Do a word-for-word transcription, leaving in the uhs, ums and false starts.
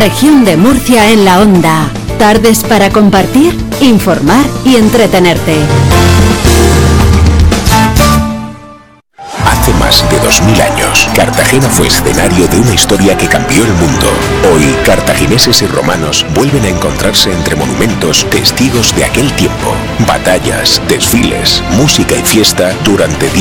Región de Murcia en la onda. Tardes para compartir, informar y entretenerte. Hace más de dos mil años, Cartagena fue escenario de una historia que cambió el mundo. Hoy, cartagineses y romanos vuelven a encontrarse entre monumentos testigos de aquel tiempo. Batallas, desfiles, música y fiesta durante